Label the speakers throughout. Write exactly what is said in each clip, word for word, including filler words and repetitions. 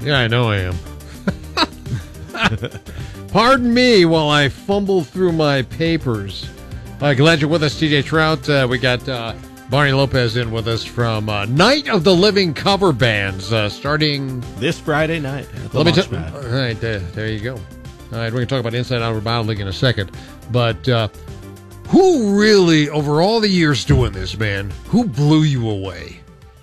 Speaker 1: Yeah, I know I am. Pardon me while I fumble through my papers. Uh, glad you're with us, T J Trout. Uh, we got uh, Barney Lopez in with us from uh, Night of the Living cover bands, uh, starting
Speaker 2: this Friday night. At the
Speaker 1: let me
Speaker 2: Launch
Speaker 1: tell.
Speaker 2: Pad.
Speaker 1: All right, there, there you go. All right, we're going to talk about Inside Out Battle League in a second. But uh, who really, over all the years doing this, man, who blew you away?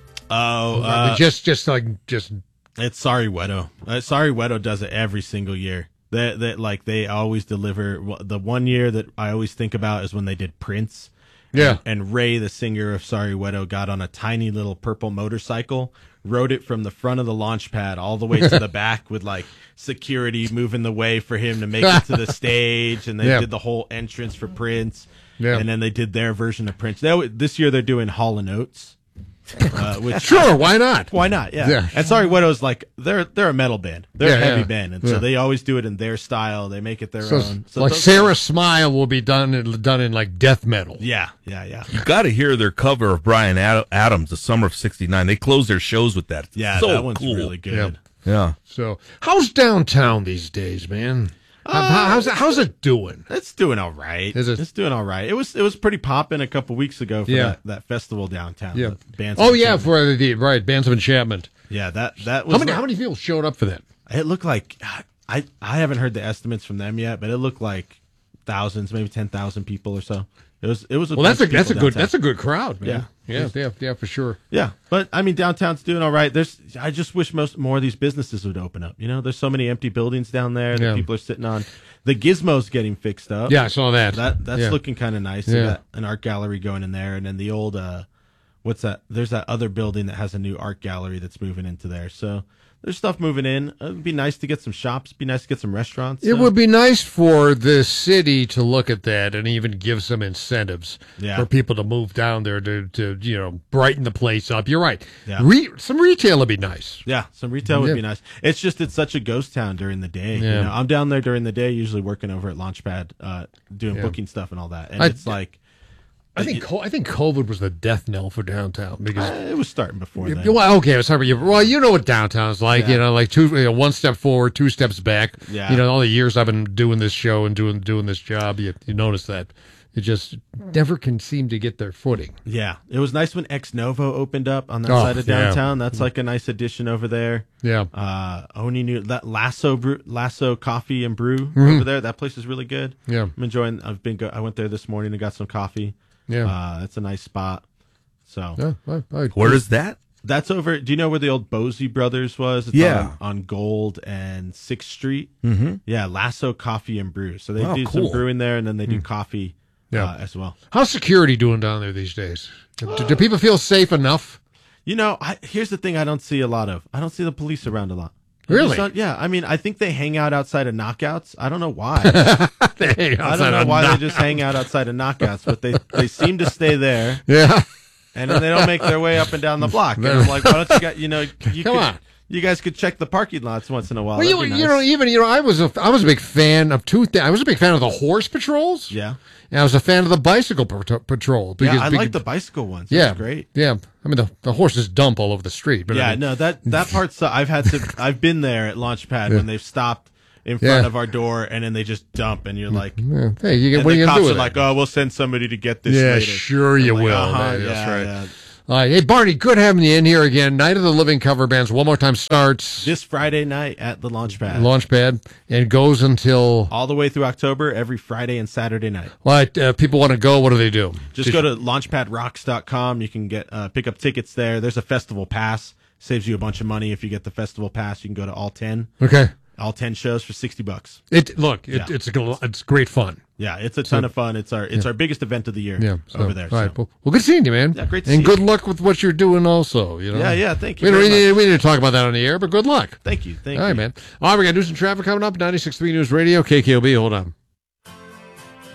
Speaker 2: Oh, uh,
Speaker 1: just, just like, just.
Speaker 2: It's Sorry Wedo. Uh, Sorry Wedo does it every single year. That that like they always deliver. The one year that I always think about is when they did Prince.
Speaker 1: Yeah.
Speaker 2: And, and Ray, the singer of Sorry Wedo, got on a tiny little purple motorcycle, rode it from the front of the launch pad all the way to the back with like security moving the way for him to make it to the stage. And they
Speaker 1: yeah.
Speaker 2: did the whole entrance for Prince.
Speaker 1: Yeah.
Speaker 2: And then they did their version of Prince. They, this year they're doing Hall and Oates. Uh, which,
Speaker 1: sure, why not?
Speaker 2: Why not? Yeah.
Speaker 1: yeah.
Speaker 2: And Sorry Widow's like they're they're a metal band. They're
Speaker 1: yeah,
Speaker 2: a heavy
Speaker 1: yeah.
Speaker 2: band, and
Speaker 1: yeah.
Speaker 2: so they always do it in their style. They make it their
Speaker 1: so,
Speaker 2: own. So
Speaker 1: like
Speaker 2: those
Speaker 1: Sarah
Speaker 2: are,
Speaker 1: Smile will be done in, done in like death metal.
Speaker 2: Yeah, yeah, yeah.
Speaker 3: You got to hear their cover of Bryan Ad- Adams, "The Summer of sixty-nine." They close their shows with that. It's
Speaker 2: Yeah,
Speaker 3: so
Speaker 2: that one's
Speaker 3: cool.
Speaker 2: really good.
Speaker 1: Yeah.
Speaker 3: Yeah.
Speaker 1: So, how's downtown these days, man? How,
Speaker 2: Uh,
Speaker 1: how's it, how's it doing?
Speaker 2: It's doing all right.
Speaker 1: Is it?
Speaker 2: It's doing all right. It was it was pretty popping a couple weeks ago for
Speaker 1: Yeah.
Speaker 2: that, that festival downtown.
Speaker 1: Yeah.
Speaker 2: the Bands
Speaker 1: Oh
Speaker 2: of
Speaker 1: yeah,
Speaker 2: Enchantment.
Speaker 1: for the right Bands of Enchantment.
Speaker 2: yeah that that was
Speaker 1: How many
Speaker 2: like-
Speaker 1: how many people showed up for that?
Speaker 2: It looked like I I haven't heard the estimates from them yet, but it looked like thousands, maybe ten thousand people or so. It was it was. A
Speaker 1: Well, that's a
Speaker 2: bunch of
Speaker 1: that's a
Speaker 2: people
Speaker 1: good
Speaker 2: downtown.
Speaker 1: that's a good crowd, man.
Speaker 2: Yeah.
Speaker 1: Yeah, yeah, yeah, for sure.
Speaker 2: Yeah, but I mean, downtown's doing all right. There's, I just wish most more of these businesses would open up. You know, there's so many empty buildings down there that
Speaker 1: Yeah.
Speaker 2: people are sitting on. The Gizmo's getting fixed up.
Speaker 1: Yeah, I saw that.
Speaker 2: That that's
Speaker 1: Yeah.
Speaker 2: looking kind of nice. They
Speaker 1: Yeah.
Speaker 2: got an art gallery going in there, and then the old, uh, what's that? There's that other building that has a new art gallery that's moving into there. So there's stuff moving in. It'd be nice to get some shops. Be nice to get some restaurants.
Speaker 1: It
Speaker 2: so.
Speaker 1: would be nice for the city to look at that and even give some incentives
Speaker 2: Yeah.
Speaker 1: for people to move down there to, to you know brighten the place up. You're right.
Speaker 2: Yeah.
Speaker 1: Re- some retail would be nice.
Speaker 2: Yeah, some retail would
Speaker 1: Yeah.
Speaker 2: be nice. It's just it's such a ghost town during the day.
Speaker 1: Yeah.
Speaker 2: You know, I'm down there during the day, usually working over at Launchpad, uh, doing
Speaker 1: Yeah.
Speaker 2: booking stuff and all that. And
Speaker 1: I-
Speaker 2: it's like
Speaker 1: I think co- I think COVID was the death knell for downtown because
Speaker 2: uh, it was starting before then.
Speaker 1: well, okay, I'm sorry, but you, well, you know what downtown's like,
Speaker 2: Yeah.
Speaker 1: you know, like two, you know, one step forward, two steps back.
Speaker 2: Yeah.
Speaker 1: You know, all the years I've been doing this show and doing doing this job, you, you notice that it just never can seem to get their footing.
Speaker 2: Yeah, it was nice when Ex Novo opened up on that
Speaker 1: Oh,
Speaker 2: side of
Speaker 1: yeah.
Speaker 2: downtown. That's like a nice addition over there.
Speaker 1: Yeah.
Speaker 2: Uh, Oni knew that Lasso Brew, Lasso Coffee and Brew
Speaker 1: Mm-hmm.
Speaker 2: over there. That place is really good.
Speaker 1: Yeah.
Speaker 2: I'm enjoying. I've been. Go, I went there this morning and got some coffee.
Speaker 1: Yeah.
Speaker 2: uh, it's a nice spot. So
Speaker 1: Yeah, I, I,
Speaker 3: Where is that?
Speaker 2: that's over. Do you know where the old Bosey Brothers was? It's
Speaker 3: Yeah.
Speaker 2: on, on Gold and Sixth Street.
Speaker 3: Mm-hmm.
Speaker 2: Yeah, Lasso Coffee and Brew. So they
Speaker 3: Wow,
Speaker 2: do
Speaker 3: cool.
Speaker 2: some brewing there, and then they do coffee
Speaker 1: Yeah.
Speaker 2: uh, as well.
Speaker 1: How's security doing down there these days? Do, do people feel safe enough?
Speaker 2: You know, I, here's the thing: I don't see a lot of. I don't see the police around a lot. I
Speaker 1: Really?
Speaker 2: just don't- yeah. I mean, I think they hang out outside of knockouts. I don't know why.
Speaker 1: Hey,
Speaker 2: I don't know why they just hang out outside of knockouts, but they they seem to stay there,
Speaker 1: Yeah.
Speaker 2: and then they don't make their way up and down the block. And I'm like, why don't you got you know you
Speaker 1: Come
Speaker 2: could,
Speaker 1: on.
Speaker 2: you guys could check the parking lots once in a while.
Speaker 1: Well, you,
Speaker 2: That'd be
Speaker 1: you
Speaker 2: nice.
Speaker 1: know, even you know, I was a I was a big fan of two. Th- I was a big fan of the horse patrols.
Speaker 2: yeah,
Speaker 1: And I was a fan of the bicycle pat- patrol. Because,
Speaker 2: yeah. I like
Speaker 1: because-
Speaker 2: the bicycle ones.
Speaker 1: Yeah,
Speaker 2: That's great.
Speaker 1: Yeah, I mean the the horses dump all over the street. But I
Speaker 2: Yeah,
Speaker 1: mean,
Speaker 2: no, that that part's I've had to I've been there at Launchpad when they've stopped in front
Speaker 1: Yeah.
Speaker 2: of our door and then they just dump and you're like,
Speaker 1: yeah. Hey, you get
Speaker 2: and
Speaker 1: what are
Speaker 2: the
Speaker 1: you gonna
Speaker 2: cops
Speaker 1: do
Speaker 2: are
Speaker 1: with
Speaker 2: like,
Speaker 1: that?
Speaker 2: oh, we'll send somebody to get this
Speaker 1: Yeah,
Speaker 2: later.
Speaker 1: sure you
Speaker 2: I'm like,
Speaker 1: will.
Speaker 2: uh-huh,
Speaker 1: That's
Speaker 2: yeah,
Speaker 1: right.
Speaker 2: yeah.
Speaker 1: All right, hey Barney, good having you in here again. Night of the Living cover bands. One more time starts
Speaker 2: This Friday night at the Launchpad.
Speaker 1: Launchpad and goes until.
Speaker 2: All the way through October, every Friday and Saturday night.
Speaker 1: Well, uh, people want to go. What do they do?
Speaker 2: Just go to launchpad rocks dot com. You can get uh, pick up tickets there. There's a festival pass. Saves you a bunch of money if you get the festival pass. You can go to all ten.
Speaker 1: Okay.
Speaker 2: All ten shows for sixty bucks.
Speaker 1: It look. It,
Speaker 2: Yeah.
Speaker 1: It's a, it's great fun.
Speaker 2: Yeah, it's a ton of fun. It's our it's our biggest event of the year
Speaker 1: Yeah. So,
Speaker 2: over there.
Speaker 1: All right.
Speaker 2: so.
Speaker 1: Well, well, good seeing you, man.
Speaker 2: Yeah, great to
Speaker 1: and
Speaker 2: see
Speaker 1: good
Speaker 2: you.
Speaker 1: luck with what you're doing, also. You know.
Speaker 2: Yeah, yeah, thank you
Speaker 1: We, don't,
Speaker 2: very
Speaker 1: we, need,
Speaker 2: much.
Speaker 1: we need to talk about that on the air, but good luck.
Speaker 2: Thank you. Thank
Speaker 1: All right,
Speaker 2: you.
Speaker 1: man. All right, we got to do some traffic coming up. ninety-six point three News Radio, K K O B. Hold on.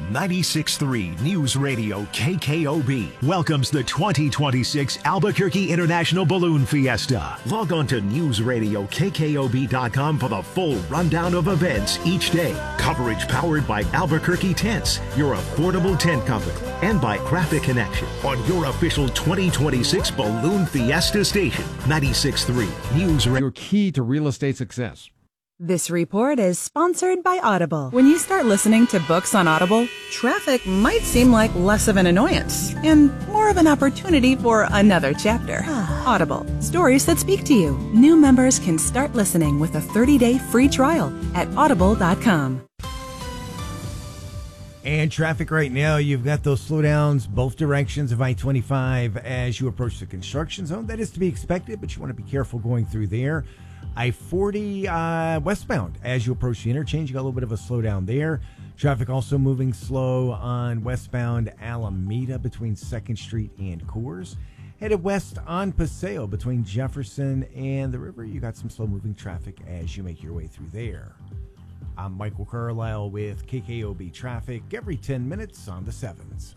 Speaker 4: ninety-six point three News Radio K K O B welcomes the twenty twenty-six Albuquerque International Balloon Fiesta. Log on to news radio K K O B dot com for the full rundown of events each day. Coverage powered by Albuquerque Tents, your affordable tent company, and by Graphic Connection on your official twenty twenty-six Balloon Fiesta station. ninety-six point three News Radio.
Speaker 5: Your key to real estate success.
Speaker 6: This report is sponsored by Audible. When you start listening to books on Audible, traffic might seem like less of an annoyance and more of an opportunity for another chapter. Audible, stories that speak to you. New members can start listening with a thirty-day free trial at audible dot com.
Speaker 7: And traffic right now, you've got those slowdowns both directions of I twenty-five as you approach the construction zone. That is to be expected, but you want to be careful going through there. I forty uh, westbound as you approach the interchange, you got a little bit of a slowdown there. Traffic also moving slow on westbound Alameda between second Street and Coors. Headed west on Paseo between Jefferson and the river. You got some slow moving traffic as you make your way through there. I'm Michael Carlisle with K K O B Traffic every ten minutes on the sevens.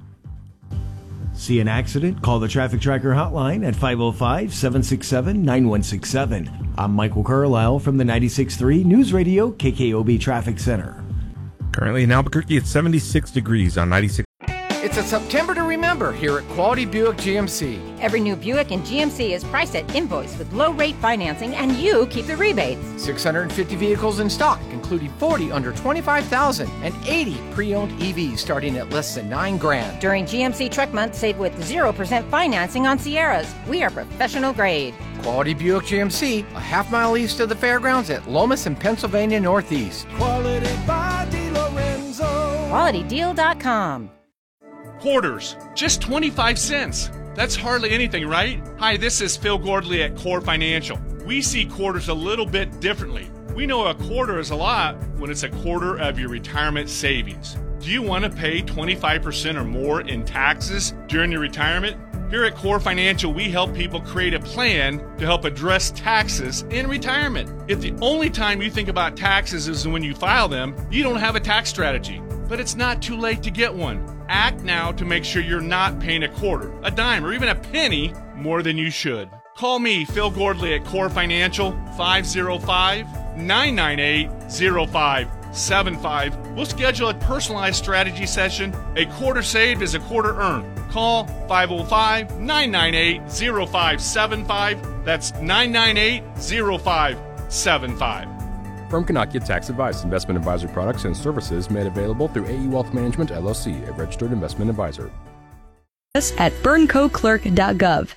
Speaker 7: See an accident? Call the Traffic Tracker hotline at five oh five, seven six seven, nine one six seven. I'm Michael Carlisle from the ninety-six point three News Radio K K O B Traffic Center.
Speaker 3: Currently in Albuquerque, it's seventy-six degrees on ninety-six.
Speaker 8: It's a September to remember here at Quality Buick G M C.
Speaker 9: Every new Buick in G M C is priced at invoice with low-rate financing, and you keep the rebates.
Speaker 8: six hundred fifty vehicles in stock, including forty under twenty-five thousand and eighty pre-owned E Vs starting at less than nine grand.
Speaker 9: During G M C Truck Month, save with zero percent financing on Sierras. We are professional grade.
Speaker 8: Quality Buick G M C, a half mile east of the fairgrounds at Lomas and Pennsylvania Northeast.
Speaker 10: Quality by DeLorenzo.
Speaker 9: quality deal dot com.
Speaker 11: Quarters, just twenty-five cents. That's hardly anything, right? Hi, this is Phil Gordley at Core Financial. We see quarters a little bit differently. We know a quarter is a lot when it's a quarter of your retirement savings. Do you want to pay twenty-five percent or more in taxes during your retirement? Here at Core Financial, we help people create a plan to help address taxes in retirement. If the only time you think about taxes is when you file them, you don't have a tax strategy. But it's not too late to get one. Act now to make sure you're not paying a quarter, a dime, or even a penny more than you should. Call me, Phil Gordley, at Core Financial, five oh five, nine nine eight, oh five seven five. We'll schedule a personalized strategy session. A quarter saved is a quarter earned. Call five oh five, nine nine eight, oh five seven five. That's nine nine eight, oh five seven five.
Speaker 12: Firm cannot get tax advice. Investment advisory products and services made available through A E Wealth Management, L L C, a registered investment advisor.
Speaker 13: At burnco clerk dot gov.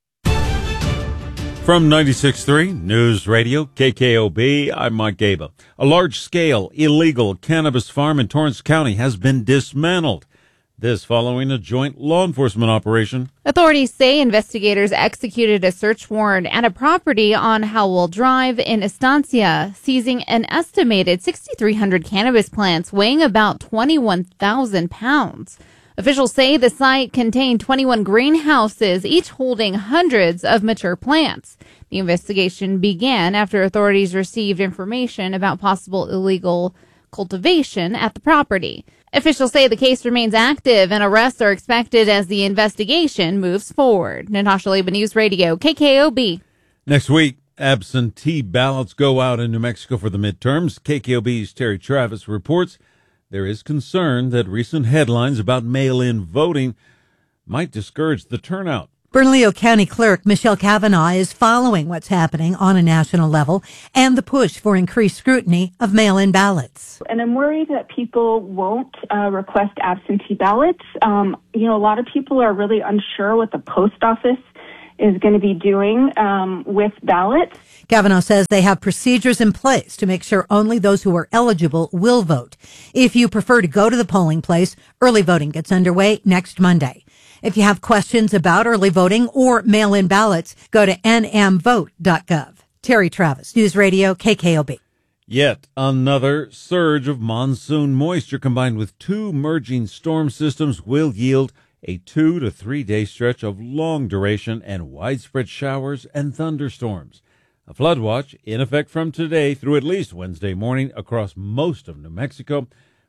Speaker 14: From ninety-six point three News Radio K K O B, I'm Mike Gaba. A large-scale illegal cannabis farm in Torrance County has been dismantled. This following a joint law enforcement operation.
Speaker 15: Authorities say investigators executed a search warrant at a property on Howell Drive in Estancia, seizing an estimated six thousand three hundred cannabis plants weighing about twenty-one thousand pounds. Officials say the site contained twenty-one greenhouses, each holding hundreds of mature plants. The investigation began after authorities received information about possible illegal cultivation at the property. Officials say the case remains active and arrests are expected as the investigation moves forward. Natasha Leba, News Radio, K K O B.
Speaker 14: Next week, absentee ballots go out in New Mexico for the midterms. K K O B's Terry Travis reports there is concern that recent headlines about mail-in voting might discourage the turnout.
Speaker 16: Bernalillo County Clerk Michelle Kavanaugh is following what's happening on a national level and the push for increased scrutiny of mail-in ballots.
Speaker 17: And I'm worried that people won't uh, request absentee ballots. Um, you know, a lot of people are really unsure what the post office is going to be doing um, with ballots.
Speaker 16: Kavanaugh says they have procedures in place to make sure only those who are eligible will vote. If you prefer to go to the polling place, early voting gets underway next Monday. If you have questions about early voting or mail-in ballots, go to n m vote dot gov. Terry Travis, News Radio, K K O B.
Speaker 14: Yet another surge of monsoon moisture combined with two merging storm systems will yield a two to three day stretch of long duration and widespread showers and thunderstorms. A flood watch in effect from today through at least Wednesday morning across most of New Mexico,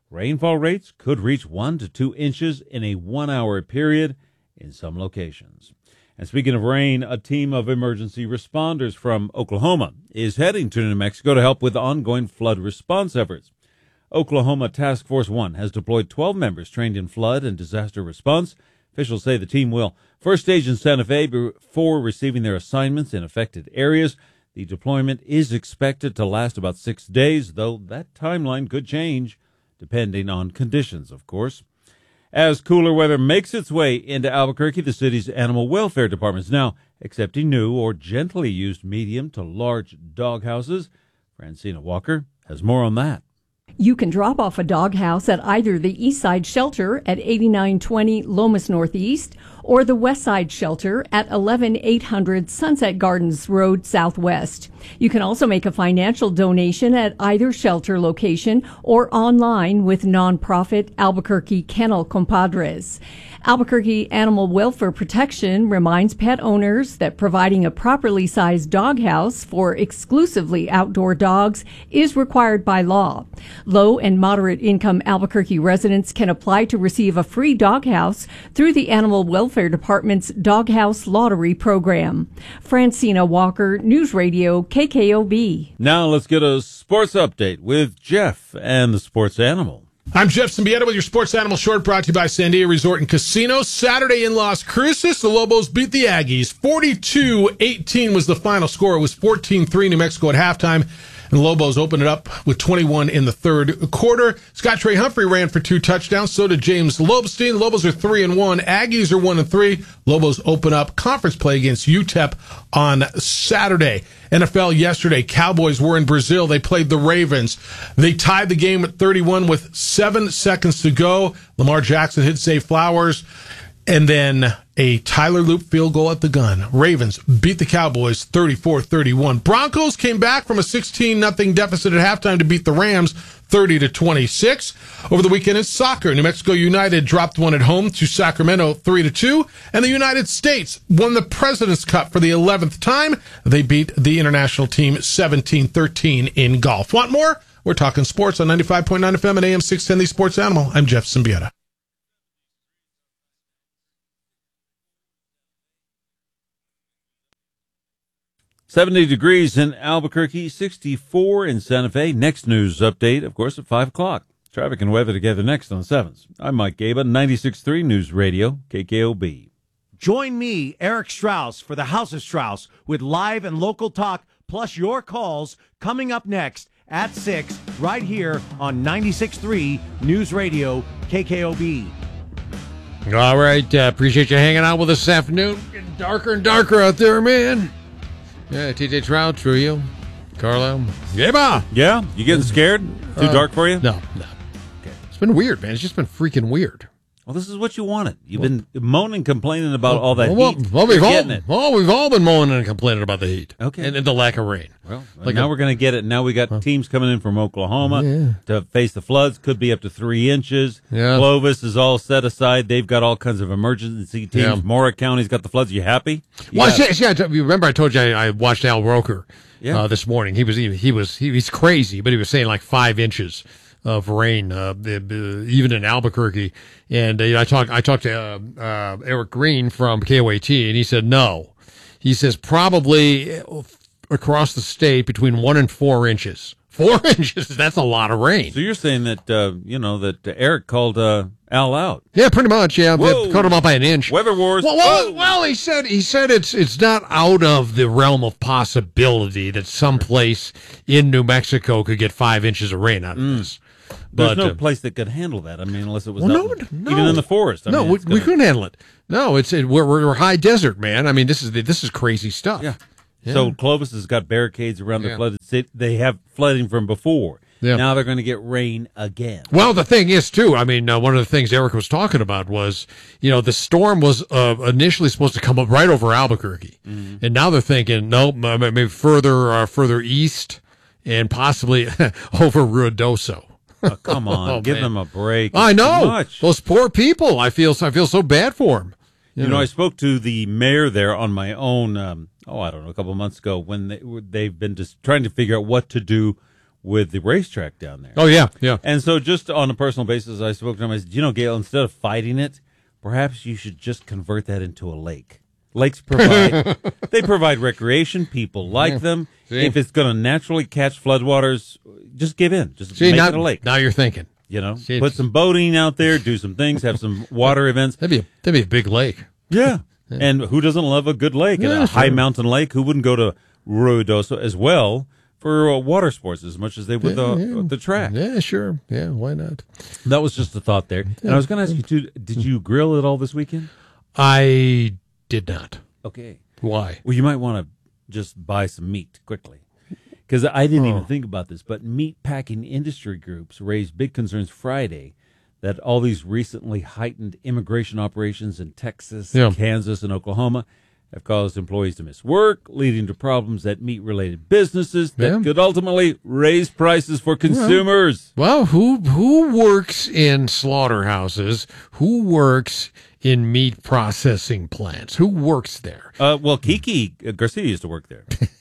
Speaker 14: Rainfall rates could reach one to two inches in a one-hour period in some locations. And speaking of rain, a team of emergency responders from Oklahoma is heading to New Mexico to help with ongoing flood response efforts. Oklahoma Task Force One has deployed twelve members trained in flood and disaster response. Officials say the team will first stage in Santa Fe before receiving their assignments in affected areas. The deployment is expected to last about six days, though that timeline could change depending on conditions, of course. As cooler weather makes its way into Albuquerque, the city's animal welfare department is now accepting new or gently used medium to large dog houses. Francina Walker has more on that.
Speaker 18: You can drop off a dog house at either the East Side Shelter at eighty-nine twenty Lomas Northeast or the West Side Shelter at eleven eight hundred Sunset Gardens Road Southwest. You can also make a financial donation at either shelter location or online with nonprofit Albuquerque Kennel Compadres. Albuquerque Animal Welfare Protection reminds pet owners that providing a properly sized dog house for exclusively outdoor dogs is required by law. Low and moderate income Albuquerque residents can apply to receive a free dog house through the Animal Welfare Department's Dog House Lottery program. Francina Walker, News Radio K K O B.
Speaker 14: Now let's get a sports update with Jeff and the sports animal.
Speaker 19: I'm Jeff Symbieta with your Sports Animal Short, brought to you by Sandia Resort and Casino. Saturday in Las Cruces, the Lobos beat the Aggies. forty-two eighteen was the final score. It was fourteen three New Mexico at halftime, and the Lobos opened it up with twenty-one in the third quarter. Scott Trey Humphrey ran for two touchdowns. So did James Lobstein. The Lobos are three and one. Aggies are one and three. Lobos open up conference play against U T E P on Saturday. N F L yesterday, Cowboys were in Brazil. They played the Ravens. They tied the game at thirty-one with seven seconds to go. Lamar Jackson hit Zay Flowers. And then a Tyler Loop field goal at the gun. Ravens beat the Cowboys thirty-four thirty-one. Broncos came back from a sixteen nothing deficit at halftime to beat the Rams thirty to twenty-six. Over the weekend in soccer, New Mexico United dropped one at home to Sacramento three to two. And the United States won the President's Cup for the eleventh time. They beat the international team seventeen thirteen in golf. Want more? We're talking sports on ninety-five point nine F M and A M six ten, the Sports Animal. I'm Jeff Symbieta.
Speaker 14: seventy degrees in Albuquerque, sixty-four in Santa Fe. Next news update, of course, at five o'clock. Traffic and weather together next on the sevens. I'm Mike Gaba, ninety-six point three News Radio, K K O B.
Speaker 20: Join me, Eric Strauss, for the House of Strauss with live and local talk, plus your calls, coming up next at six, right here on ninety-six point three News Radio, K K O B.
Speaker 1: All right, uh, appreciate you hanging out with us this afternoon. Getting darker and darker out there, man. Yeah, T J Trout, Trujillo, Carlisle. Yeah,
Speaker 14: yeah. You getting scared? Too
Speaker 1: uh,
Speaker 14: dark for you?
Speaker 1: No, no. Okay. It's been weird, man. It's just been freaking weird.
Speaker 14: Well, this is what you wanted. You've been moaning, complaining about well, all that
Speaker 1: well,
Speaker 14: heat.
Speaker 1: Well, we've
Speaker 14: You're
Speaker 1: all,
Speaker 14: getting it.
Speaker 1: well, we've all been moaning and complaining about the heat.
Speaker 14: Okay.
Speaker 1: And, and the lack of rain.
Speaker 14: Well,
Speaker 1: like
Speaker 14: now
Speaker 1: a,
Speaker 14: we're going to get it. Now we got huh? teams coming in from Oklahoma
Speaker 1: yeah.
Speaker 14: to face the floods. Could be up to three inches.
Speaker 1: Yeah.
Speaker 14: Clovis is all set aside. They've got all kinds of emergency teams. Yeah. Mora County's got the floods. You happy?
Speaker 1: Well, yeah. See, I t- remember I told you I, I watched Al Roker yeah. uh, this morning. He was he was he, he's crazy, but he was saying like five inches of rain, uh, even in Albuquerque. And uh, I talked I talked to uh, uh, Eric Green from K O A T, and he said no. He says probably across the state between one and four inches. Four inches, that's a lot of rain.
Speaker 14: So you're saying that, uh, you know, that Eric called uh, Al out?
Speaker 1: Yeah, pretty much, yeah.
Speaker 14: Whoa.
Speaker 1: Cut him up by an inch.
Speaker 14: Weather wars.
Speaker 1: Well, well, well, he said he said it's it's not out of the realm of possibility that someplace in New Mexico could get five inches of rain out of
Speaker 14: mm.
Speaker 1: this.
Speaker 14: There's
Speaker 1: But,
Speaker 14: no
Speaker 1: uh,
Speaker 14: place that could handle that. I mean, unless it was
Speaker 1: well,
Speaker 14: up,
Speaker 1: no, no.
Speaker 14: even in the forest. I
Speaker 1: no,
Speaker 14: mean,
Speaker 1: we,
Speaker 14: gonna...
Speaker 1: we couldn't handle it. No, it's it, we're we're high desert, man. I mean, this is this is crazy stuff.
Speaker 14: Yeah.
Speaker 1: yeah.
Speaker 14: So Clovis has got barricades around the
Speaker 1: Yeah.
Speaker 14: flooded city. They have flooding from before.
Speaker 1: Yeah.
Speaker 14: Now they're going to get rain again.
Speaker 1: Well, the thing is, too, I mean, uh, one of the things Eric was talking about was, you know, the storm was uh, initially supposed to come up right over Albuquerque.
Speaker 14: Mm-hmm.
Speaker 1: And now they're thinking, nope, maybe further uh, further east and possibly over Ruidoso.
Speaker 14: Oh, come on,
Speaker 1: oh,
Speaker 14: give
Speaker 1: man.
Speaker 14: them a break.
Speaker 1: I
Speaker 14: It's
Speaker 1: know.
Speaker 14: too much.
Speaker 1: Those poor people. I feel I feel so bad for them.
Speaker 14: You, you know, know, I spoke to the mayor there on my own, um, oh, I don't know, a couple of months ago when they, they've been just trying to figure out what to do with the racetrack down there.
Speaker 1: Oh, yeah, yeah.
Speaker 14: And so just on a personal basis, I spoke to him. I said, you know, Gail, instead of fighting it, perhaps you should just convert that into a lake. Lakes provide they provide recreation. People like
Speaker 1: Yeah.
Speaker 14: them.
Speaker 1: See?
Speaker 14: If it's going to naturally catch floodwaters, just give in. Just
Speaker 1: See,
Speaker 14: make
Speaker 1: now,
Speaker 14: it a lake.
Speaker 1: now you're thinking.
Speaker 14: You know,
Speaker 1: See,
Speaker 14: put
Speaker 1: it's-
Speaker 14: some boating out there, do some things, have some water events.
Speaker 1: That'd be a, that'd be a big lake.
Speaker 14: Yeah. And who doesn't love a good lake? And
Speaker 1: Yeah,
Speaker 14: a high
Speaker 1: sure.
Speaker 14: mountain lake? Who wouldn't go to Ruidoso as well for uh, water sports as much as they would
Speaker 1: Yeah,
Speaker 14: the,
Speaker 1: yeah.
Speaker 14: the track?
Speaker 1: Yeah, sure. Yeah, why not?
Speaker 14: That was just a thought there. And I was going to ask you, too, did you grill at all this weekend?
Speaker 1: I did not.
Speaker 14: Okay.
Speaker 1: Why?
Speaker 14: Well, you might want to just buy some meat quickly. Because I didn't
Speaker 1: Oh.
Speaker 14: even think about this, but meat packing industry groups raised big concerns Friday that all these recently heightened immigration operations in Texas,
Speaker 1: Yeah.
Speaker 14: Kansas, and Oklahoma have caused employees to miss work, leading to problems at meat-related businesses that
Speaker 1: Yeah.
Speaker 14: could ultimately raise prices for consumers.
Speaker 1: Well, who who works in slaughterhouses? Who works in meat processing plants? Who works there?
Speaker 14: Uh, well, Kiki Garcia used to work there.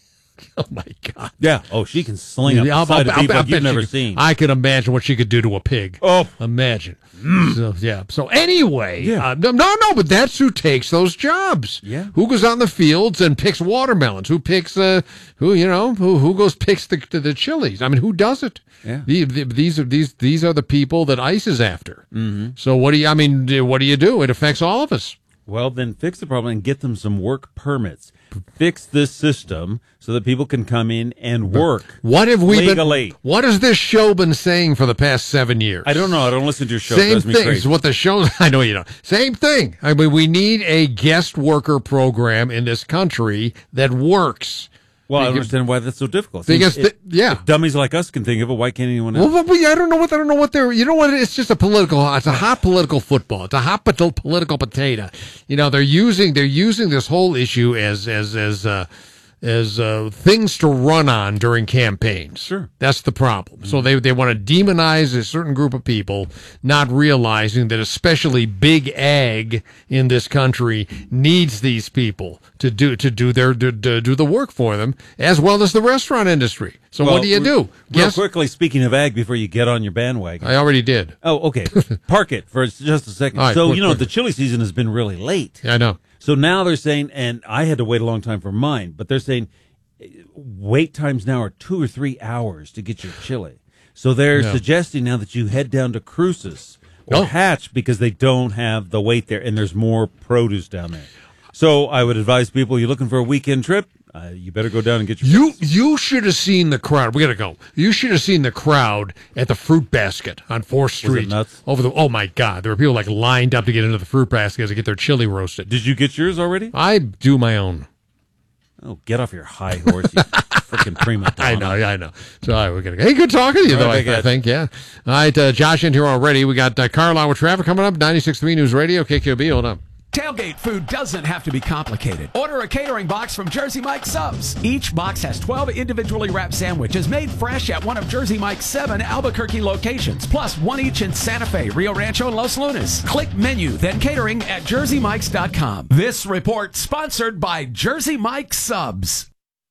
Speaker 1: Oh my God!
Speaker 14: Yeah. Oh, she can sling up
Speaker 1: Yeah,
Speaker 14: a side of beef like
Speaker 1: bet
Speaker 14: you've
Speaker 1: she
Speaker 14: never
Speaker 1: could-
Speaker 14: seen.
Speaker 1: I could imagine what she could do to a pig.
Speaker 14: Oh,
Speaker 1: imagine. So yeah. So anyway,
Speaker 14: Yeah.
Speaker 1: uh, no, no, no. But that's who takes those jobs.
Speaker 14: Yeah.
Speaker 1: Who goes on the fields and picks watermelons? Who picks uh, who you know who who goes picks the the, the chilies? I mean, who does it?
Speaker 14: Yeah.
Speaker 1: The, the, these are these these are the people that ICE is after.
Speaker 14: Mm-hmm.
Speaker 1: So what do you? I mean, what do you do? It affects all of us.
Speaker 14: Well, then fix the problem and get them some work permits. Fix this system so that people can come in and work.
Speaker 1: What have we
Speaker 14: legally.
Speaker 1: been? What has this show been saying for the past seven years?
Speaker 14: I don't know. I don't listen to your show. It
Speaker 1: Same
Speaker 14: drives me
Speaker 1: thing.
Speaker 14: crazy.
Speaker 1: It's what the show. I know you don't. Same thing. I mean, we need a guest worker program in this country that works.
Speaker 14: Well, I don't
Speaker 1: Because-
Speaker 14: understand why that's so difficult.
Speaker 1: Because
Speaker 14: If-
Speaker 1: the- yeah.
Speaker 14: if dummies like us can think of it, why can't anyone else?
Speaker 1: Well, but I don't know what I don't know what they're. You know what? It's just a political. It's a hot political football. It's a hot pot- political potato. You know, they're using they're using this whole issue as as as uh, as uh, things to run on during campaigns.
Speaker 14: Sure,
Speaker 1: that's the problem. So they they want to demonize a certain group of people, not realizing that especially big ag in this country needs these people to do to do their to, to do the work for them, as well as the restaurant industry. So
Speaker 14: Well,
Speaker 1: what do you
Speaker 14: re-
Speaker 1: do?
Speaker 14: Real
Speaker 1: Guess-
Speaker 14: quickly, speaking of ag, before you get on your bandwagon.
Speaker 1: I already did.
Speaker 14: Oh, okay. Park it for just a second.
Speaker 1: All right,
Speaker 14: so,
Speaker 1: quick,
Speaker 14: you know,
Speaker 1: quick.
Speaker 14: the chili season has been really late.
Speaker 1: Yeah, I know.
Speaker 14: So now they're saying, and I had to wait a long time for mine, but they're saying eh, wait times now are two or three hours to get your chili. So they're
Speaker 1: Yeah.
Speaker 14: suggesting now that you head down to Cruces or
Speaker 1: Oh.
Speaker 14: Hatch because they don't have the wait there and there's more produce down there. So I would advise people, you're looking for a weekend trip, uh, you better go down and get your
Speaker 1: You you should have seen the crowd. We gotta go. You should have seen the crowd at the fruit basket on Fourth
Speaker 14: it
Speaker 1: Street.
Speaker 14: nuts?
Speaker 1: Over the oh my God, there were people like lined up to get into the fruit basket to get their chili roasted.
Speaker 14: Did you get yours already?
Speaker 1: I do my own.
Speaker 14: Oh, get off your high horse, you freaking prima donna.
Speaker 1: I know, I know. So all right, we're gonna. Hey, good talking to you,
Speaker 14: All
Speaker 1: though.
Speaker 14: right,
Speaker 1: I,
Speaker 14: I got
Speaker 1: I think, yeah. All right, uh, Josh in here already. We got uh, Carlisle with traffic coming up. ninety-six point three News Radio, K K O B. Hold on.
Speaker 21: Tailgate food doesn't have to be complicated. Order a catering box from Jersey Mike's Subs. Each box has twelve individually wrapped sandwiches made fresh at one of Jersey Mike's seven Albuquerque locations, plus one each in Santa Fe, Rio Rancho, and Los Lunas. Click menu, then catering at jersey mikes dot com. This report sponsored by Jersey Mike's Subs.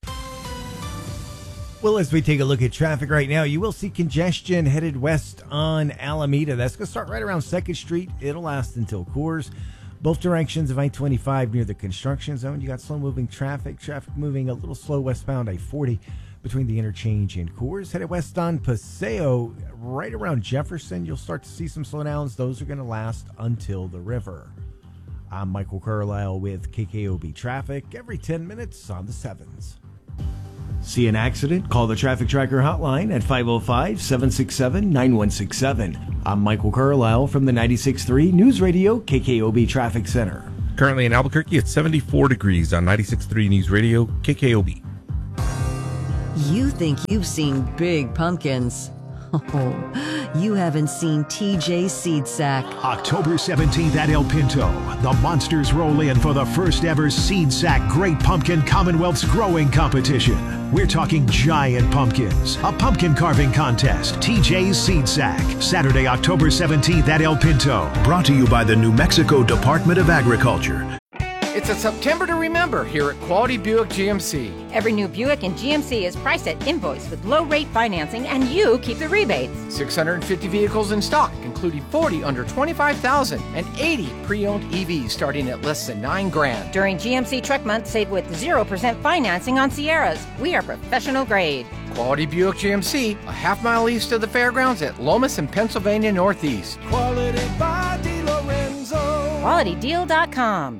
Speaker 7: Well, as we take a look at traffic right now, you will see congestion headed west on Alameda. That's going to start right around second Street. It'll last until Coors. Both directions of I twenty-five near the construction zone. You got slow-moving traffic. Traffic moving a little slow westbound I forty between the interchange and Coors. Headed west on Paseo, right around Jefferson. You'll start to see some slowdowns. Those are going to last until the river. I'm Michael Carlisle with K K O B Traffic. Every ten minutes on the sevens. See an accident? Call the Traffic Tracker hotline at five oh five, seven six seven, nine one six seven. I'm Michael Carlisle from the ninety-six point three News Radio K K O B Traffic Center.
Speaker 3: Currently in Albuquerque, it's seventy-four degrees on ninety-six point three News Radio, K K O B.
Speaker 22: You think you've seen big pumpkins. Oh, you haven't seen T J Seed Sack.
Speaker 4: October seventeenth at El Pinto, the Monsters roll in for the first ever Seed Sack Great Pumpkin Commonwealth's Growing Competition. We're talking giant pumpkins, a pumpkin carving contest, T J's Seed Sack, Saturday, October seventeenth at El Pinto. Brought to you by the New Mexico Department of Agriculture.
Speaker 8: It's a September to remember here at Quality Buick G M C.
Speaker 9: Every new Buick in G M C is priced at invoice with low rate financing, and you keep the rebates.
Speaker 8: six hundred fifty vehicles in stock, including forty under twenty-five thousand and eighty pre-owned E Vs starting at less than nine grand.
Speaker 9: During G M C Truck Month, save with zero percent financing on Sierras. We are professional grade.
Speaker 8: Quality Buick G M C, a half mile east of the fairgrounds at Lomas and Pennsylvania Northeast.
Speaker 10: Quality by DeLorenzo.
Speaker 9: quality deal dot com.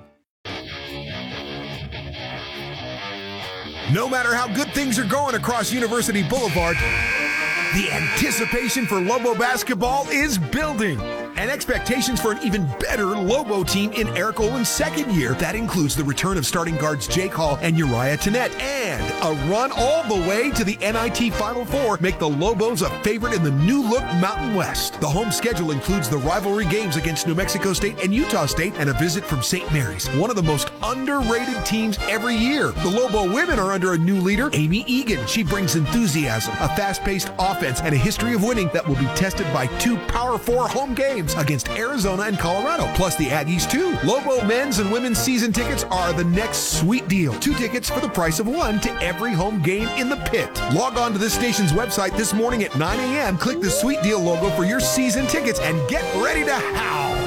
Speaker 2: No matter how good things are going across University Boulevard, the anticipation for Lobo basketball is building. And expectations for an even better Lobo team in Eric Olin's second year. That includes the return of starting guards Jake Hall and Uriah Tenet, and a run all the way to the N I T Final Four make the Lobos a favorite in the new-look Mountain West. The home schedule includes the rivalry games against New Mexico State and Utah State, and a visit from Saint Mary's, one of the most underrated teams every year. The Lobo women are under a new leader, Amy Egan. She brings enthusiasm, a fast-paced offense, and a history of winning that will be tested by two Power Four home games against Arizona and Colorado, plus the Aggies too. Lobo men's and women's season tickets are the next sweet deal. Two tickets for the price of one to every home game in the pit. Log on to this station's website this morning at nine a.m. Click the sweet deal logo for your season tickets and get ready to howl.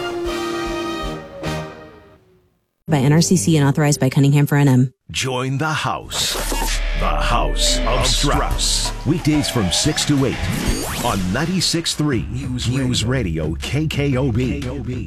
Speaker 5: By N R C C and authorized by Cunningham for N M.
Speaker 4: Join the house. The House of Strauss. Weekdays from six to eight on ninety-six point three News, News Radio, K K O B.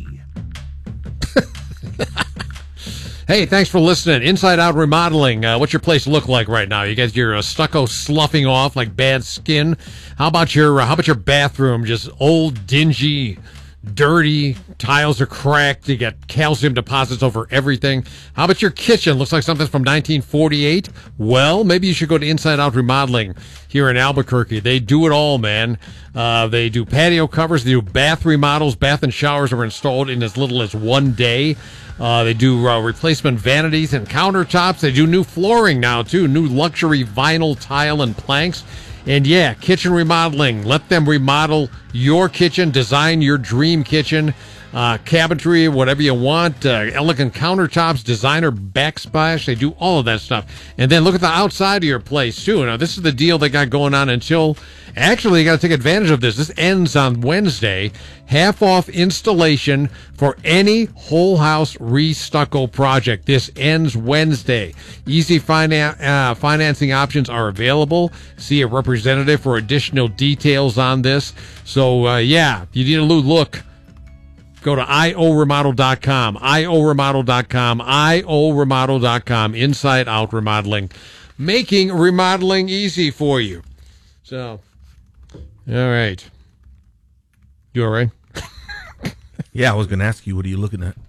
Speaker 1: Hey, thanks for listening. Inside Out Remodeling. Uh, what's your place look like right now? You guys, your uh, stucco sloughing off like bad skin. How about your uh, How about your bathroom? Just old, dingy, dirty. Tiles are cracked. You got calcium deposits over everything. How about your kitchen? Looks like something from nineteen forty-eight. Well, maybe you should go to Inside Out Remodeling here in Albuquerque. They do it all, man. Uh, they do patio covers. They do bath remodels. Bath and showers are installed in as little as one day. Uh, they do uh, replacement vanities and countertops. They do new flooring now, too. New luxury vinyl tile and planks. And yeah, kitchen remodeling. Let them remodel your kitchen, design your dream kitchen, uh, cabinetry, whatever you want, uh, elegant countertops, designer backsplash. They do all of that stuff. And then look at the outside of your place, too. Now, this is the deal they got going on until, actually, you got to take advantage of this. This ends on Wednesday. Half off installation for any whole house re-stucco project. This ends Wednesday. Easy finan- uh, financing options are available. See a representative for additional details on this. So, uh, yeah, if you need a new look, go to I O remodel dot com, I O remodel dot com, I O remodel dot com, Inside Out Remodeling, making remodeling easy for you. So, all right. You all right?
Speaker 3: Yeah, I was going to ask you, what are you looking at?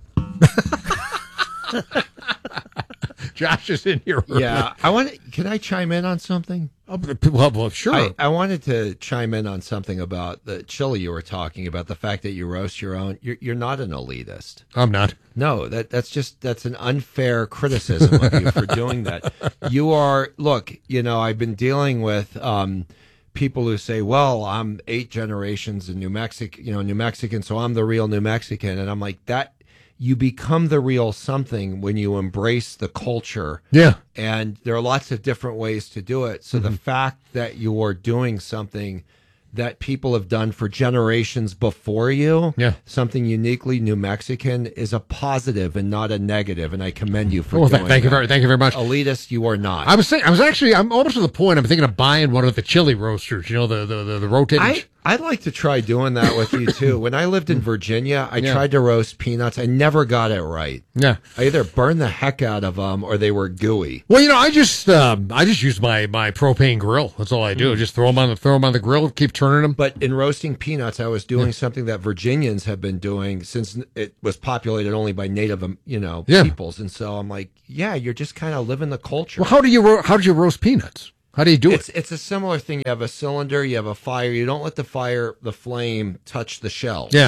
Speaker 1: Josh is in here.
Speaker 23: Yeah, I want. Can I chime in on something?
Speaker 1: Oh, well, well, sure.
Speaker 23: I, I wanted to chime in on something about the chili you were talking about. The fact that you roast your own. You're, you're not an elitist.
Speaker 1: I'm not.
Speaker 23: No, that that's just that's an unfair criticism of you for doing that. You are. Look, you know, I've been dealing with um, people who say, "Well, I'm eight generations in New Mexico, you know, New Mexican, so I'm the real New Mexican," and I'm like that. You become the real something when you embrace the culture.
Speaker 1: Yeah.
Speaker 23: And there are lots of different ways to do it. So mm-hmm. the fact that you are doing something that people have done for generations before you,
Speaker 1: yeah.
Speaker 23: something uniquely New Mexican, is a positive and not a negative. And I commend you for
Speaker 1: well,
Speaker 23: doing
Speaker 1: th- thank
Speaker 23: that.
Speaker 1: You very, thank you very much.
Speaker 23: Elitist, you are not.
Speaker 1: I was saying, I was actually, I'm almost to the point, I'm thinking of buying one of the chili roasters, you know, the, the, the, the rotating.
Speaker 23: I, I'd like to try doing that with you, too. When I lived in Virginia, I yeah. tried to roast peanuts. I never got it right.
Speaker 1: Yeah.
Speaker 23: I either burned the heck out of them or they were gooey.
Speaker 1: Well, you know, I just um, I just use my, my propane grill. That's all I do. Mm. Just throw them on the throw them on the grill, keep turning them.
Speaker 23: But in roasting peanuts, I was doing yeah. something that Virginians have been doing since it was populated only by native, you know,
Speaker 1: yeah.
Speaker 23: peoples. And so I'm like, yeah, you're just kind of living the culture.
Speaker 1: Well, how do you ro- how do you roast peanuts? How do you do
Speaker 23: it's,
Speaker 1: it?
Speaker 23: It's a similar thing. You have a cylinder, you have a fire. You don't let the fire, the flame, touch the shells.
Speaker 1: Yeah.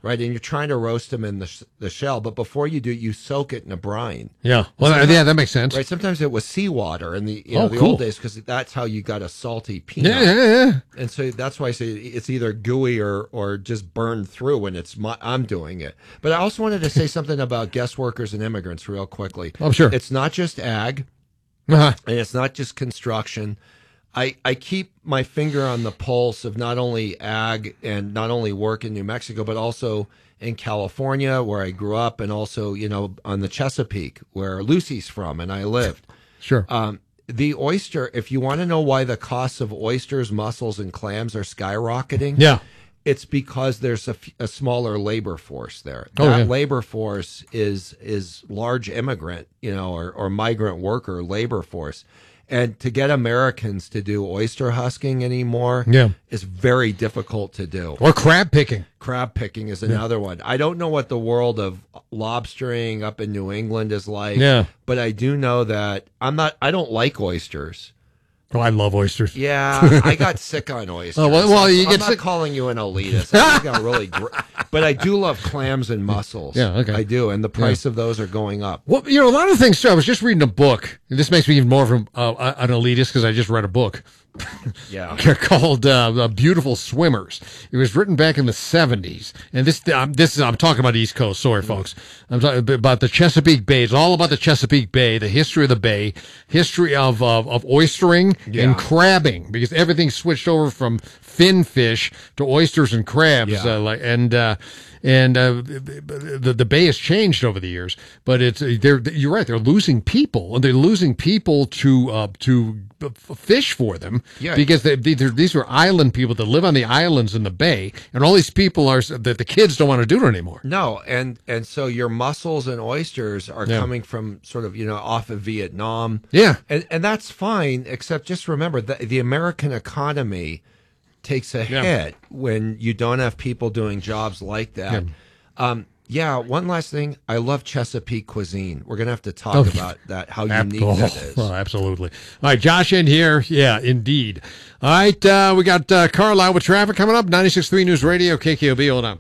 Speaker 23: right? And you're trying to roast them in the sh- the shell, but before you do, you soak it in a brine.
Speaker 1: Yeah, well,
Speaker 23: Sometimes-
Speaker 1: yeah, that makes sense.
Speaker 23: Right, sometimes it was seawater in the you know
Speaker 1: Oh,
Speaker 23: the
Speaker 1: cool.
Speaker 23: old days because that's how you got a salty peanut.
Speaker 1: Yeah, yeah, yeah.
Speaker 23: And so that's why I say it's either gooey or or just burned through when it's my, I'm doing it. But I also wanted to say something about guest workers and immigrants real quickly.
Speaker 1: Oh, sure.
Speaker 23: It's not just ag,
Speaker 1: Uh-huh.
Speaker 23: and it's not just construction. I, I keep my finger on the pulse of not only ag and not only work in New Mexico, but also in California, where I grew up, and also, you know, on the Chesapeake, where Lucy's from, and I lived.
Speaker 1: Sure.
Speaker 23: Um, the oyster, if you want to know why the costs of oysters, mussels, and clams are skyrocketing,
Speaker 1: Yeah.
Speaker 23: it's because there's a, f- a smaller labor force there.
Speaker 1: Oh,
Speaker 23: That
Speaker 1: yeah.
Speaker 23: labor force is is large immigrant, you know, or, or migrant worker labor force. And to get Americans to do oyster husking anymore
Speaker 1: Yeah.
Speaker 23: is very difficult to do.
Speaker 1: Or crab picking.
Speaker 23: Crab picking is another one. I don't know what the world of lobstering up in New England is like,
Speaker 1: Yeah.
Speaker 23: but I do know that I'm not, I don't like oysters.
Speaker 1: Oh, I love oysters.
Speaker 23: Yeah, I got sick on oysters.
Speaker 1: Oh, well, well, you
Speaker 23: I'm
Speaker 1: get
Speaker 23: not
Speaker 1: sick-
Speaker 23: calling you an elitist. I think I'm really, gr- but I do love clams and mussels.
Speaker 1: Yeah, okay.
Speaker 23: I do, and the price of those are going up.
Speaker 1: Well, you know, a lot of things, too. I was just reading a book. And this makes me even more of an, uh, an elitist because I just read a book.
Speaker 23: Yeah.
Speaker 1: Called uh, uh, "Beautiful Swimmers." It was written back in the seventies, and this um, this is I'm talking about East Coast. Sorry, folks. I'm talking about the Chesapeake Bay. It's all about the Chesapeake Bay, the history of the bay, history of of, of oystering
Speaker 23: Yeah.
Speaker 1: and crabbing, because everything switched over from fin fish to oysters and crabs.
Speaker 23: Yeah.
Speaker 1: Uh, like and. Uh, And uh, the the bay has changed over the years, but it's they're you're right. They're losing people, and they're losing people to uh, to fish for them.
Speaker 23: Yeah.
Speaker 1: Because they, these are these are island people that live on the islands in the bay, and all these people are that the kids don't want to do it anymore.
Speaker 23: No, and and so your mussels and oysters are
Speaker 1: Yeah.
Speaker 23: coming from sort of you know off of Vietnam.
Speaker 1: Yeah.
Speaker 23: and and that's fine. Except just remember that the American economy takes a
Speaker 1: Yeah.
Speaker 23: hit when you don't have people doing jobs like that.
Speaker 1: Yeah.
Speaker 23: Um, yeah. One last thing, I love Chesapeake cuisine. We're gonna have to talk
Speaker 1: Oh,
Speaker 23: about that. How
Speaker 1: Ab-
Speaker 23: unique
Speaker 1: oh,
Speaker 23: that is.
Speaker 1: oh, absolutely. All right, Josh in here. Yeah, indeed. All right, uh, we got uh, Carlisle with traffic coming up. ninety-six point three News Radio, K K O B. Hold on.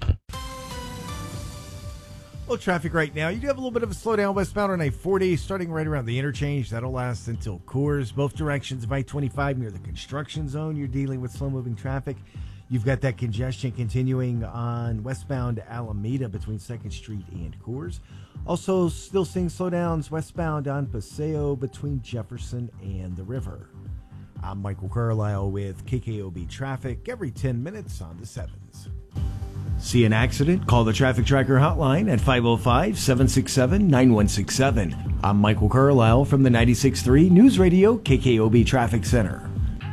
Speaker 7: Well, traffic right now. You do have a little bit of a slowdown westbound on I forty, starting right around the interchange. That'll last until Coors. Both directions of I twenty-five near the construction zone. You're dealing with slow-moving traffic. You've got that congestion continuing on westbound Alameda between second Street and Coors. Also, still seeing slowdowns westbound on Paseo between Jefferson and the river. I'm Michael Carlisle with K K O B Traffic every ten minutes on the sevens. See an accident? Call the Traffic Tracker hotline at five oh five, seven six seven, nine one six seven. I'm Michael Carlisle from the ninety-six point three News Radio K K O B Traffic Center.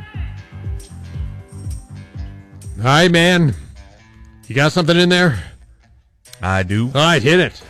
Speaker 1: All right, man. You got something in there?
Speaker 3: I do.
Speaker 1: All right, hit it.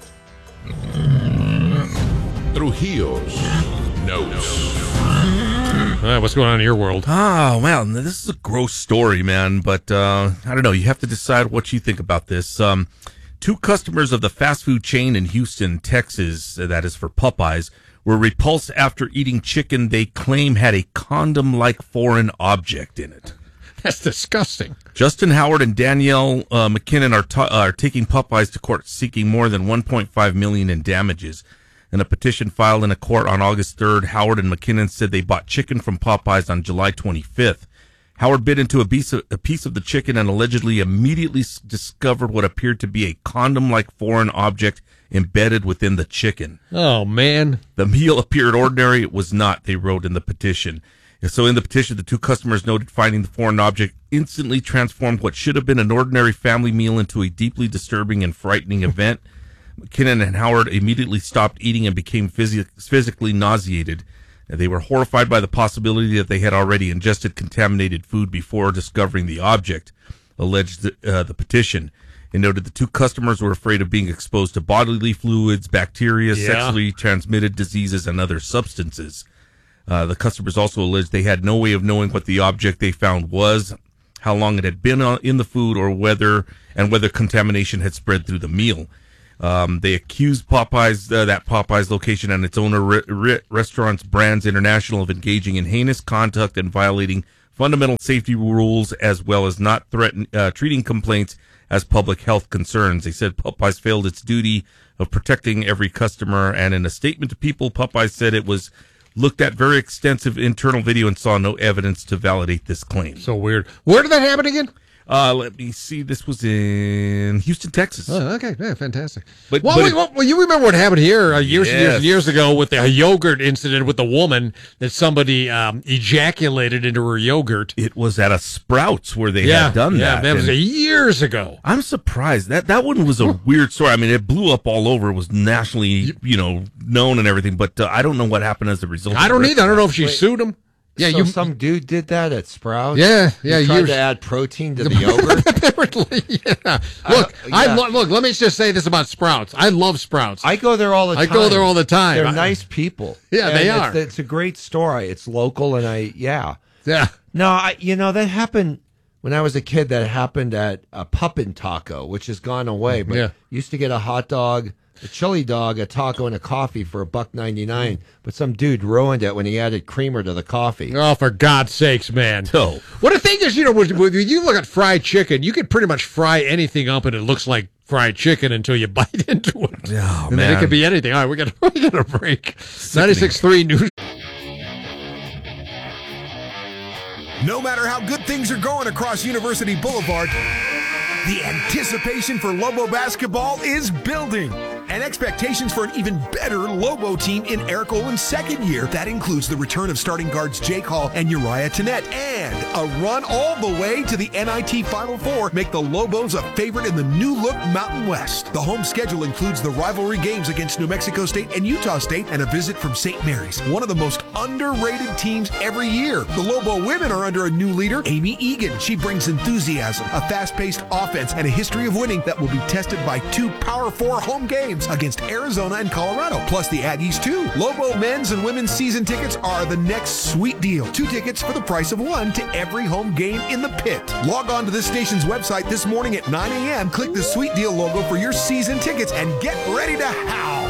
Speaker 6: Trujillo's Notes.
Speaker 1: All right, what's going on in your world?
Speaker 3: Oh, man, this is a gross story, man, but uh, I don't know. You have to decide what you think about this. Um, two customers of the fast food chain in Houston, Texas, that is for Popeyes, were repulsed after eating chicken they claim had a condom-like foreign object in it.
Speaker 1: That's disgusting.
Speaker 3: Justin Howard and Danielle uh, McKinnon are, ta- are taking Popeyes to court seeking more than one point five million dollars in damages. In a petition filed in a court on August third, Howard and McKinnon said they bought chicken from Popeyes on July twenty-fifth. Howard bit into a piece of, a piece of the chicken and allegedly immediately s- discovered what appeared to be a condom-like foreign object embedded within the chicken.
Speaker 1: Oh, man.
Speaker 3: The meal appeared ordinary. It was not, they wrote in the petition. So in the petition, the two customers noted finding the foreign object instantly transformed what should have been an ordinary family meal into a deeply disturbing and frightening event. McKinnon and Howard immediately stopped eating and became phys- physically nauseated. They were horrified by the possibility that they had already ingested contaminated food before discovering the object, alleged uh, the petition. It noted the two customers were afraid of being exposed to bodily fluids, bacteria,
Speaker 1: Yeah.
Speaker 3: sexually transmitted diseases, and other substances. Uh, the customers also alleged they had no way of knowing what the object they found was, how long it had been uh, in the food, or whether and whether contamination had spread through the meal. Um, they accused Popeyes, uh, that Popeyes location and its owner, Re- Re- Restaurants Brands International, of engaging in heinous conduct and violating fundamental safety rules, as well as not threaten, uh, treating complaints as public health concerns. They said Popeyes failed its duty of protecting every customer, and in a statement to People, Popeyes said it was looked at very extensive internal video and saw no evidence to validate this claim.
Speaker 1: So weird. Where did that happen again?
Speaker 3: Uh, let me see. This was in Houston, Texas.
Speaker 1: Oh, okay. Yeah, fantastic.
Speaker 3: But,
Speaker 1: well,
Speaker 3: but
Speaker 1: wait,
Speaker 3: it,
Speaker 1: well, you remember what happened here uh, years and years
Speaker 3: Yes.
Speaker 1: and years ago with the yogurt incident with the woman that somebody um, ejaculated into her yogurt.
Speaker 3: It was at a Sprouts where they
Speaker 1: yeah,
Speaker 3: had done
Speaker 1: yeah,
Speaker 3: that.
Speaker 1: that was
Speaker 3: and
Speaker 1: years ago.
Speaker 3: I'm surprised. That that one was a weird story. I mean, it blew up all over. It was nationally, you know, known and everything. But uh, I don't know what happened as a result.
Speaker 1: I
Speaker 3: of
Speaker 1: don't
Speaker 3: it.
Speaker 1: either. I don't know if she
Speaker 23: Wait.
Speaker 1: sued him. Yeah,
Speaker 23: so
Speaker 1: you.
Speaker 23: some dude did that at Sprouts.
Speaker 1: Yeah, yeah.
Speaker 23: He tried
Speaker 1: years-
Speaker 23: to add protein to the yogurt.
Speaker 1: Apparently, yeah. Look,
Speaker 23: Uh,
Speaker 1: I
Speaker 23: yeah.
Speaker 1: lo- look. Let me just say this about Sprouts. I love Sprouts.
Speaker 23: I go there all the
Speaker 1: I
Speaker 23: time.
Speaker 1: go there all the time.
Speaker 23: They're
Speaker 1: I-
Speaker 23: nice people.
Speaker 1: Yeah,
Speaker 23: And
Speaker 1: they
Speaker 23: it's,
Speaker 1: are.
Speaker 23: It's a great store. It's local, and I yeah
Speaker 1: yeah.
Speaker 23: No, I you know that happened when I was a kid. That happened at a Puppin Taco, which has gone away. But
Speaker 1: Yeah.
Speaker 23: used to get a hot dog, a chili dog, a taco, and a coffee for a buck ninety nine. But some dude ruined it when he added creamer to the coffee.
Speaker 1: Oh, for God's sakes, man!
Speaker 3: Oh.
Speaker 1: Well, the thing is, you know, when, when you look at fried chicken, you can pretty much fry anything up, and it looks like fried chicken until you bite into it.
Speaker 3: Oh,
Speaker 1: and then it
Speaker 3: man.
Speaker 1: could be anything. All right, we got we got a break. ninety-six point three News.
Speaker 2: No matter how good things are going across University Boulevard, the anticipation for Lobo basketball is building. And expectations for an even better Lobo team in Eric Olin's second year. That includes the return of starting guards Jake Hall and Uriah Tenet. And a run all the way to the N I T Final Four make the Lobos a favorite in the new look Mountain West. The home schedule includes the rivalry games against New Mexico State and Utah State and a visit from Saint Mary's, one of the most underrated teams every year. The Lobo women are under a new leader, Amy Egan. She brings enthusiasm, a fast-paced offense, and a history of winning that will be tested by two Power Four home games against Arizona and Colorado, plus the Aggies too. Lobo men's and women's season tickets are the next sweet deal. Two tickets for the price of one to every home game in the pit. Log on to this station's website this morning at nine a.m. Click the sweet deal logo for your season tickets and get ready to howl.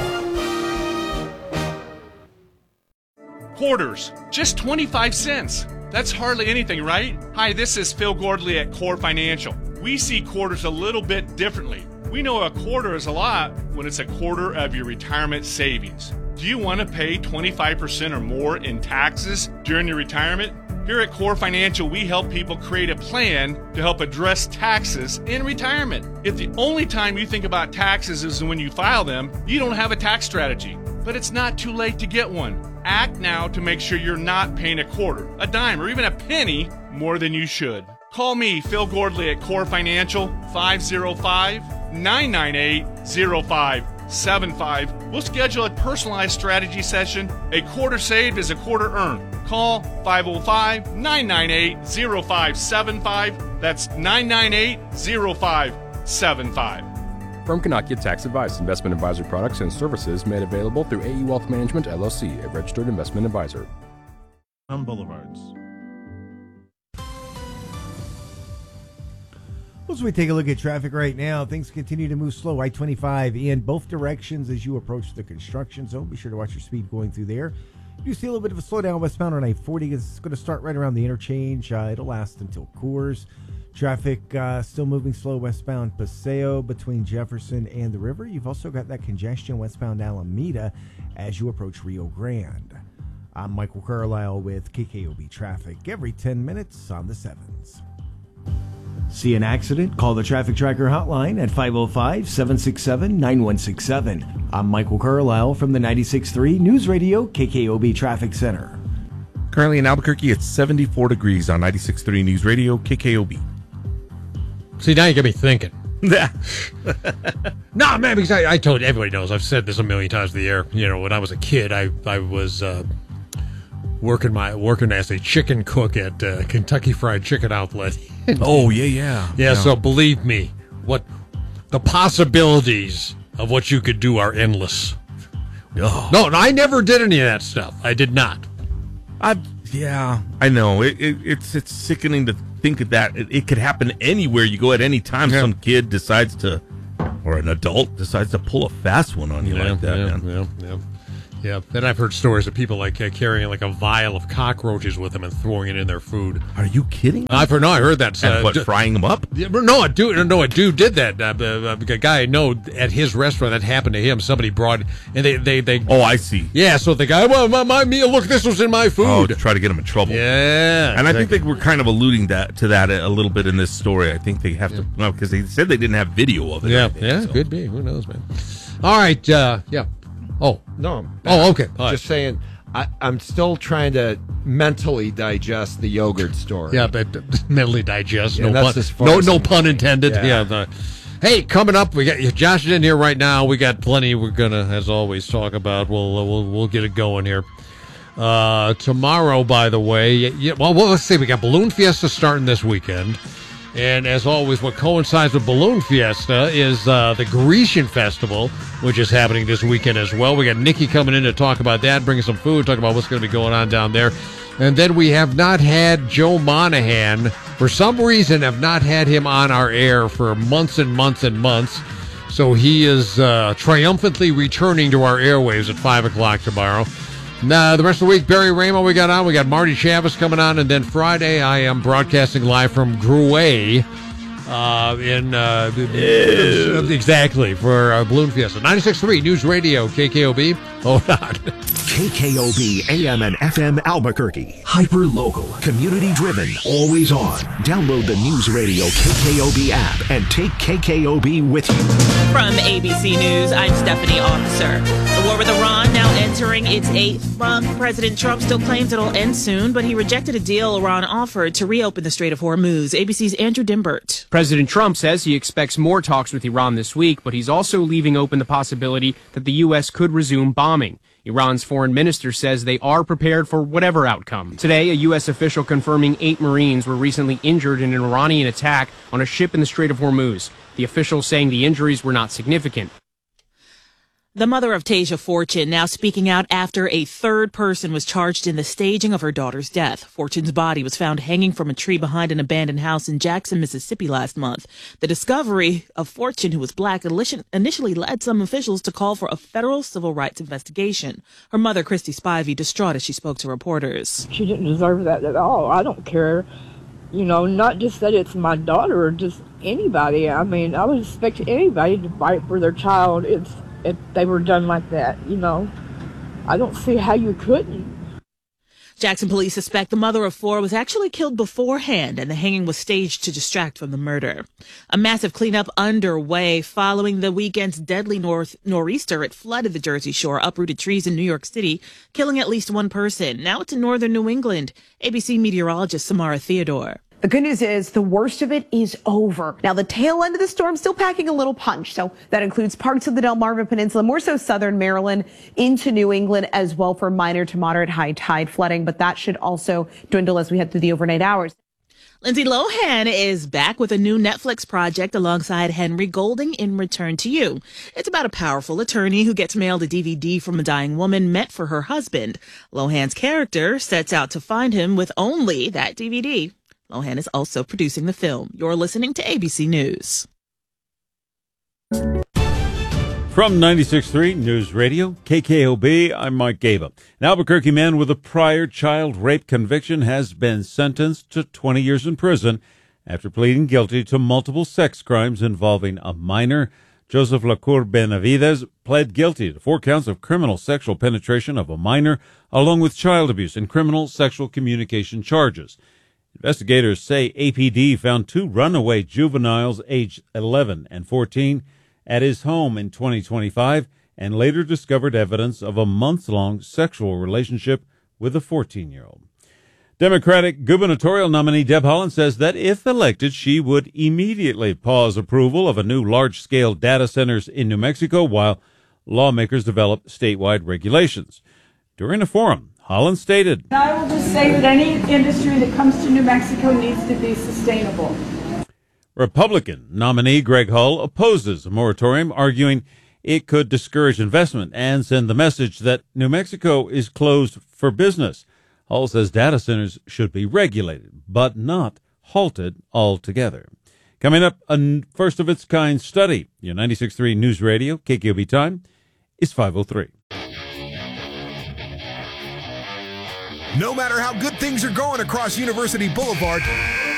Speaker 11: Quarters, just twenty-five cents. That's hardly anything, right? Hi, this is Phil Gordley at Core Financial. We see quarters a little bit differently. We know a quarter is a lot when it's a quarter of your retirement savings. Do you want to pay twenty-five percent or more in taxes during your retirement? Here at Core Financial, we help people create a plan to help address taxes in retirement. If the only time you think about taxes is when you file them, you don't have a tax strategy. But it's not too late to get one. Act now to make sure you're not paying a quarter, a dime, or even a penny more than you should. Call me, Phil Gordley at Core Financial, five oh five, nine nine eight, oh five seven five. We'll schedule a personalized strategy session. A quarter saved is a quarter earned. Call five oh five, nine nine eight, oh five seven five. That's nine nine eight, oh five seven five.
Speaker 12: Firm cannot give tax advice. Investment advisory products and services made available through A E Wealth Management, L L C, a registered investment advisor.
Speaker 20: On Boulevards. As we take a look at traffic right now, things continue to move slow. I twenty-five in both directions as you approach the construction zone. Be sure to watch your speed going through there. You see a little bit of a slowdown westbound on I forty. It's going to start right around the interchange. Uh, it'll last until Coors. Traffic uh, still moving slow westbound Paseo between Jefferson and the river. You've also got that congestion westbound Alameda as you approach Rio Grande. I'm Michael Carlisle with K K O B Traffic every ten minutes on the sevens. See an accident? Call the Traffic Tracker hotline at five oh five, seven six seven, nine one six seven. I'm Michael Carlisle from the ninety-six point three News Radio K K O B Traffic Center.
Speaker 3: Currently in Albuquerque, it's seventy-four degrees on ninety-six point three News Radio K K O B.
Speaker 1: See, now you get me thinking. No, man, because I, I told you, everybody knows, I've said this a million times in the air. You know, when I was a kid, I, I was uh, working my working as a chicken cook at uh, Kentucky Fried Chicken Outlet.
Speaker 3: Oh, yeah, yeah,
Speaker 1: yeah.
Speaker 3: yeah.
Speaker 1: So believe me, what the possibilities of what you could do are endless.
Speaker 3: Oh.
Speaker 1: No, no, I never did any of that stuff. I did not.
Speaker 3: I yeah, I know. It, it, it's it's sickening to think of that. It, it could happen anywhere you go at any time.
Speaker 1: Yeah.
Speaker 3: Some kid decides to Or an adult decides to pull a fast one on you
Speaker 1: Yeah,
Speaker 3: like that,
Speaker 1: yeah,
Speaker 3: man.
Speaker 1: yeah, yeah. Yeah, then I've heard stories of people like uh, carrying like a vial of cockroaches with them and throwing it in their food.
Speaker 3: Are you kidding?
Speaker 1: I've heard no, I heard that.
Speaker 3: And
Speaker 1: uh,
Speaker 3: what,
Speaker 1: d-
Speaker 3: frying them up?
Speaker 1: Yeah, no, a dude, no, a dude did that. Uh, uh, a guy I know at his restaurant, that happened to him. Somebody brought, and they, they, they.
Speaker 3: Oh, I see.
Speaker 1: Yeah, so the guy, well, my, my meal. Look, this was in my food.
Speaker 3: Oh, to try to get them in trouble.
Speaker 1: Yeah,
Speaker 3: and I
Speaker 1: exactly.
Speaker 3: think they were kind of alluding that to that a little bit in this story. I think they have to, well, because they said they didn't have video of it.
Speaker 1: Yeah,
Speaker 3: anything,
Speaker 1: yeah,
Speaker 3: so.
Speaker 1: could be. Who knows, man? All right, uh, yeah. Oh,
Speaker 23: No. I'm
Speaker 1: Oh,
Speaker 23: back.
Speaker 1: okay. All
Speaker 23: Just saying, I, I'm still trying to mentally digest the yogurt story.
Speaker 1: Yeah, but mentally digest.
Speaker 23: Yeah,
Speaker 1: no
Speaker 23: that's
Speaker 1: pun,
Speaker 23: as far
Speaker 1: no,
Speaker 23: as
Speaker 1: no
Speaker 23: I'm
Speaker 1: pun
Speaker 23: going.
Speaker 1: intended.
Speaker 23: Yeah.
Speaker 1: Yeah. the- hey, coming up, we got Josh is in here right now. We got plenty. We're gonna, as always, talk about. We'll uh, we'll we'll get it going here. Uh, tomorrow, by the way, yeah, well, well, let's see. We got Balloon Fiesta starting this weekend. And as always, what coincides with Balloon Fiesta is uh, the Grecian Festival, which is happening this weekend as well. We got Nikki coming in to talk about that, bringing some food, talk about what's going to be going on down there. And then we have not had Joe Monahan, for some reason, have not had him on our air for months and months and months. So he is uh, triumphantly returning to our airwaves at five o'clock tomorrow. Now, the rest of the week, Barry Ramo we got on. We got Marty Chavez coming on. And then Friday, I am broadcasting live from Grouet uh, in uh, exactly for uh, Balloon Fiesta. ninety-six point three News Radio, K K O B. Hold on.
Speaker 4: K K O B A M and F M Albuquerque. Hyper local, community driven, always on. Download the News Radio K K O B app and take K K O B with you.
Speaker 13: From A B C News, I'm Stephanie Officer. The war with Iran now entering its eighth month. President Trump still claims it'll end soon, but he rejected a deal Iran offered to reopen the Strait of Hormuz. A B C's Andrew Dimbert.
Speaker 15: President Trump says he expects more talks with Iran this week, but he's also leaving open the possibility that the U S could resume bombing. Iran's foreign minister says they are prepared for whatever outcome. Today, a U S official confirming eight Marines were recently injured in an Iranian attack on a ship in the Strait of Hormuz. The official saying the injuries were not significant.
Speaker 13: The mother of Tasia Fortune now speaking out after a third person was charged in the staging of her daughter's death. Fortune's body was found hanging from a tree behind an abandoned house in Jackson, Mississippi last month. The discovery of Fortune, who was black, initially led some officials to call for a federal civil rights investigation. Her mother, Christy Spivey, distraught as she spoke to reporters.
Speaker 17: She didn't deserve that at all. I don't care. You know, not just that it's my daughter or just anybody. I mean, I would expect anybody to fight for their child. It's if they were done like that, you know. I don't see how you couldn't.
Speaker 13: Jackson police suspect the mother of four was actually killed beforehand and the hanging was staged to distract from the murder. A massive cleanup underway following the weekend's deadly north nor'easter. It flooded the Jersey Shore, uprooted trees in New York City, killing at least one person. Now it's in northern New England. A B C meteorologist Samara Theodore.
Speaker 24: The good news is the worst of it is over. Now, the tail end of the storm still packing a little punch. So that includes parts of the Delmarva Peninsula, more so southern Maryland into New England as well for minor to moderate high tide flooding. But that should also dwindle as we head through the overnight hours.
Speaker 13: Lindsay Lohan is back with a new Netflix project alongside Henry Golding in Return to You. It's about a powerful attorney who gets mailed a D V D from a dying woman meant for her husband. Lohan's character sets out to find him with only that D V D. Lohan is also producing the film. You're listening to A B C News.
Speaker 14: From ninety-six point three News Radio, K K O B, I'm Mike Gaba. An Albuquerque man with a prior child rape conviction has been sentenced to twenty years in prison after pleading guilty to multiple sex crimes involving a minor. Joseph Lacour Benavides pled guilty to four counts of criminal sexual penetration of a minor, along with child abuse and criminal sexual communication charges. Investigators say A P D found two runaway juveniles aged eleven and fourteen at his home in twenty twenty-five and later discovered evidence of a months-long sexual relationship with a fourteen-year-old. Democratic gubernatorial nominee Deb Haaland says that if elected, she would immediately pause approval of a new large-scale data centers in New Mexico while lawmakers develop statewide regulations. During a forum, Haaland stated,
Speaker 25: I will just say that any industry that comes to New Mexico needs to be sustainable.
Speaker 14: Republican nominee Greg Hull opposes a moratorium, arguing it could discourage investment and send the message that New Mexico is closed for business. Hull says data centers should be regulated, but not halted altogether. Coming up, a first of its kind study. Your ninety-six point three News Radio, K K O B time, is five oh three.
Speaker 2: No matter how good things are going across University Boulevard,